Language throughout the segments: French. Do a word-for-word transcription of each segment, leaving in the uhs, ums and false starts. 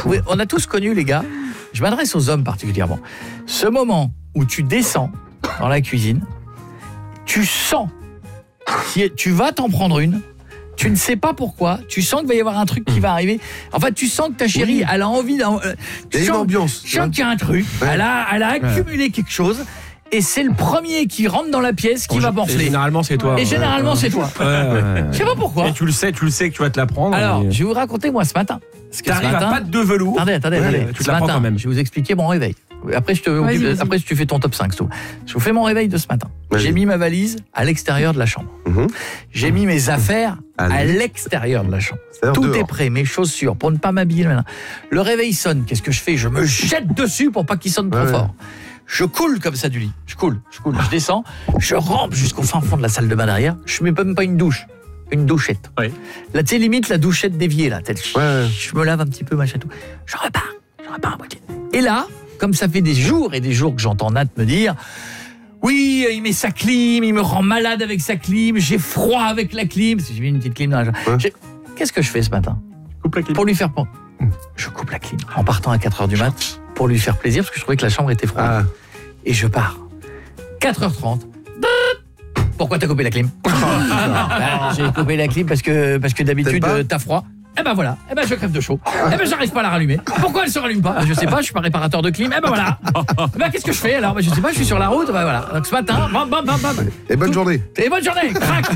oui, on a tous connu, les gars, je m'adresse aux hommes particulièrement, ce moment où tu descends dans la cuisine, tu sens, tu vas t'en prendre une, tu ne sais pas pourquoi, tu sens qu'il va y avoir un truc qui va arriver. En fait, tu sens que ta chérie, oui. elle a envie d'un... Euh, il y a une ambiance. Tu sens qu'il y a un truc, ouais. elle, a, elle a accumulé ouais. quelque chose. Et c'est le premier qui rentre dans la pièce qui en va morfler. Généralement, c'est toi. Et généralement, ouais. c'est toi. Ouais, ouais, ouais. Je sais pas pourquoi. Et tu le sais, tu le sais que tu vas te la prendre. Alors, et... je vais vous raconter, moi, ce matin. Tu arrives à pattes de velours. Attendez, attendez, ouais, attendez. Tu ce te la prends matin, quand même. je vais vous expliquer mon réveil. Après, je te, vas-y, vas-y. après, tu fais ton top cinq. Tout. Je vous fais mon réveil de ce matin. Vas-y. J'ai mis ma valise à l'extérieur de la chambre. Mm-hmm. J'ai mis mes affaires Allez. à l'extérieur de la chambre. Tout dehors. Est prêt, mes chaussures, pour ne pas m'habiller. Le réveil sonne. Qu'est-ce que je fais? Je me jette dessus pour pas qu'il sonne trop ouais. fort. Je coule comme ça du lit. Je coule, je coule, je descends, je rampe jusqu'au fin fond de la salle de bain derrière. Je mets même pas une douche, une douchette. Oui. Là, tu sais, limite la douchette déviée, là. Telle, ouais. Je me lave un petit peu, machin tout. Je repars, je repars à moitié. Et là, comme ça fait des jours et des jours que j'entends Nat me dire oui, il met sa clim, il me rend malade avec sa clim, j'ai froid avec la clim. J'ai mis une petite clim dans la... ouais. Qu'est-ce que je fais ce matin? Coupe la clim. Pour lui faire... Je coupe la clim en partant à quatre heures du mat pour lui faire plaisir parce que je trouvais que la chambre était froide. Ah. Et je pars. quatre heures trente. Pourquoi t'as coupé la clim? Ben, j'ai coupé la clim parce que, parce que d'habitude euh, t'as froid. Eh ben voilà, eh ben je crève de chaud. Eh ben j'arrive pas à la rallumer. Pourquoi elle se rallume pas? Je sais pas, je suis pas réparateur de clim. Eh ben voilà. Eh ben qu'est-ce que je fais alors? Ben je sais pas, je suis sur la route. Ben voilà. Donc ce matin, bam bam bam bam. Et bonne Tout... journée. Et bonne journée. Crac.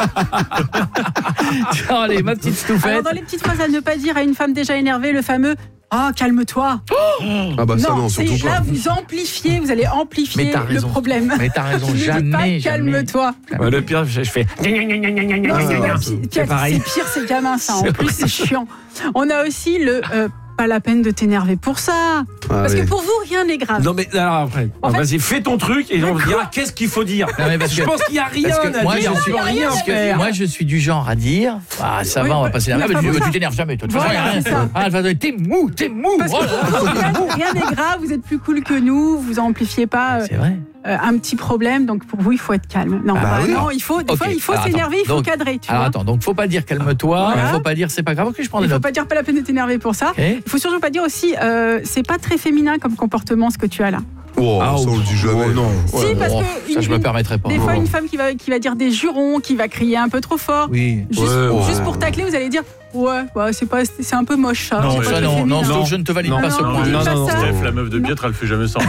Allez, ma petite stouffette. Alors dans les petites phrases à ne pas dire à une femme déjà énervée, le fameux ah, oh, calme-toi. Oh ah bah ça non, non surtout c'est, là, vous amplifiez, vous allez amplifier le problème. Mais t'as raison, je jamais, dis pas, calme-toi. Ouais, le pire, je, je fais... Non, c'est, c'est, c'est, c'est pire, c'est gamin, ça. En plus, c'est chiant. On a aussi le... Euh, pas la peine de t'énerver pour ça. Ah, parce oui. que pour vous, rien n'est grave. Non, mais alors après, en fait, vas-y, fais ton truc et on va dire qu'est-ce qu'il faut dire. Non, mais parce que, je pense qu'il n'y a rien à moi, dire. Je suis, rien parce que moi, je suis du genre à dire ah, ça oui, va, on va passer la main. Tu t'énerves jamais, toi. De toute façon, il y a rien. T'es mou, t'es mou. Parce que rien n'est grave, vous êtes plus cool que nous, vous amplifiez pas. C'est vrai. Euh, un petit problème, donc pour vous, il faut être calme. Non, bah, bah, oui. non il faut, des okay. fois, il faut alors, s'énerver, attends. il faut donc, cadrer. Tu alors vois attends, donc faut pas dire calme-toi, voilà. faut pas dire c'est pas grave, ok, je prends des Il faut notes. pas dire pas la peine de t'énerver pour ça. Okay. Il faut surtout pas dire aussi, euh, c'est pas très féminin comme comportement ce que tu as là. Oh, ah, ça on le dit jamais. Oh, non. Si, ouais, parce oh, que ça une, je me permettrais pas. Des oh. fois, une femme qui va, qui va dire des jurons, qui va crier un peu trop fort. Oui. Juste, ouais, juste ouais. pour tacler, vous allez dire ouais, ouais c'est, pas, c'est un peu moche ça. Non, c'est ça, pas non, non, non, je ne te valide non, pas non, ce point. Non, non, non. Steph, la meuf de Biètre, elle fait jamais ça en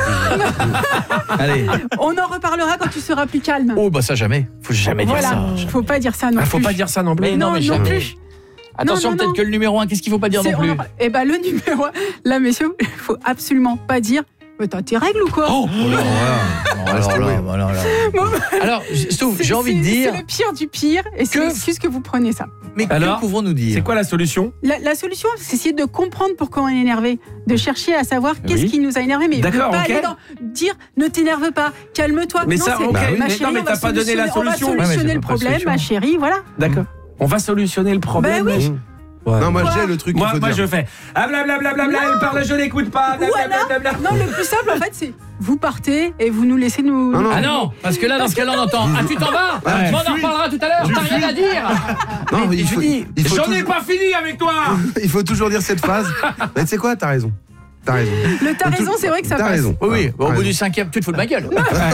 plus. Allez. On en reparlera quand tu seras plus calme. Oh, bah ça jamais. Faut jamais voilà. dire ça. Faut pas dire ça non plus. Faut pas dire ça non plus. Non, mais non plus. Attention, peut-être que le numéro un, qu'est-ce qu'il faut pas dire non plus? Eh ben, le numéro un, là, messieurs, il faut absolument pas dire. Mais t'as tes règles ou quoi? Oh, oh là, alors là, voilà, là. Bon, alors, Stouff, j'ai envie de dire... C'est le pire du pire, et c'est l'excuse que vous prenez ça. Mais alors, que pouvons-nous dire? C'est quoi la solution? la, la solution, c'est essayer de comprendre pourquoi on est énervé, de chercher à savoir qu'est-ce oui. qui nous a énervé, mais D'accord, ne pas okay. aller dans dire ne t'énerve pas, calme-toi. Mais non, ça, c'est, okay. ma mais chérie, non, mais on va t'as pas donné la solution. On va solutionner ouais, le problème, ma chérie, voilà. D'accord. On va solutionner le problème. Ben oui. Ouais. Non, moi j'ai le truc qu'il moi, faut moi dire. je fais ah blablabla, elle parle, je l'écoute pas. Blablabla. Non, le plus simple en fait, c'est vous partez et vous nous laissez nous. Non, non. Ah non, parce que là, dans ce cas-là, on entend ah tu t'en vas. Ouais. On en reparlera tout à l'heure. T'as rien à dire. Non, mais il faut, dis, il faut j'en toujours... ai pas fini avec toi. Il faut toujours dire cette phrase. Mais tu sais quoi, t'as raison. T'as raison. Le t'as raison, c'est vrai que ça t'as passe. Raison. Oui, oui. Bon, au bout raison. du cinquième, tu te fous de ma gueule.